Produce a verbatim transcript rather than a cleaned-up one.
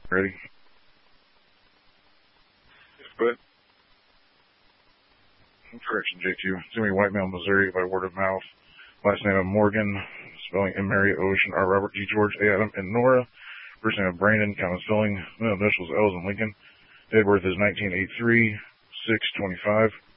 Ready? But correction, J two. Jimmy Whitemale, Missouri, by word of mouth. Last name of Morgan, spelling M. Mary, Ocean, R. Robert, G. George, A. Adam, and Nora. First name of Brandon, common spelling, middle initials L's and Lincoln. Date of birth is nineteen eighty-three, six twenty-five.